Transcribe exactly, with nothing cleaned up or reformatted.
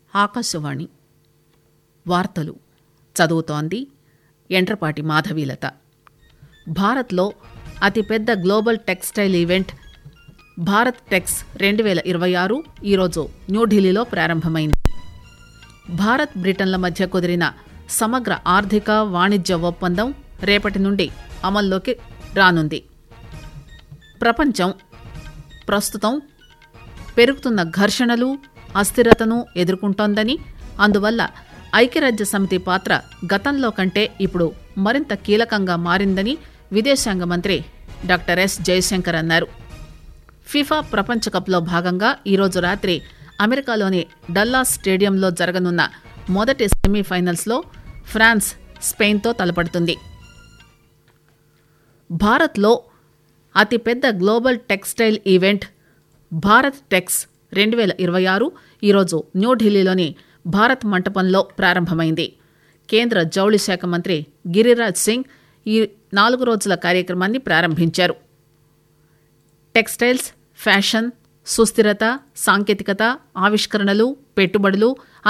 ఆకాశవాణి వార్తలు చదువుతోంది ఎండ్రపాటి మాధవీలత. భారత్లో అతిపెద్ద global textile event Bharat tax రెండు వేల ఇరవై ఆరు ఈరోజు న్యూఢిల్లీలో ప్రారంభమైంది. భారత్ బ్రిటన్ల మధ్య కుదిరిన సమగ్ర ఆర్థిక వాణిజ్య ఒప్పందం రేపటి నుండి అమల్లోకి రానుంది. ప్రపంచం ప్రస్తుతం పెరుగుతున్న ఘర్షణలు అస్థిరతను ఎదుర్కొంటోందని, అందువల్ల ఐక్యరాజ్య సమితి పాత్ర గతంలో కంటే ఇప్పుడు మరింత కీలకంగా మారిందని విదేశాంగ మంత్రి డాక్టర్ ఎస్ జయశంకర్ అన్నారు. ఫిఫా ప్రపంచ కప్లో భాగంగా ఈరోజు రాత్రి అమెరికాలోని డల్లాస్ స్టేడియంలో జరగనున్న మొదటి సెమీఫైనల్స్లో ఫ్రాన్స్ స్పెయిన్తో తలపడుతుంది. భారత్లో అతిపెద్ద global textile event Bharat tax రెండు వేల ఇరవై ఆరు ఈరోజు న్యూఢిల్లీలోని భారత్ మంటపంలో ప్రారంభమైంది. కేంద్ర జౌళి శాఖ మంత్రి గిరిరాజ్ సింగ్ ఈ నాలుగు రోజుల కార్యక్రమాన్ని ప్రారంభించారు. టెక్స్టైల్స్, ఫ్యాషన్, సుస్థిరత, సాంకేతికత, ఆవిష్కరణలు, పెట్టుబడులు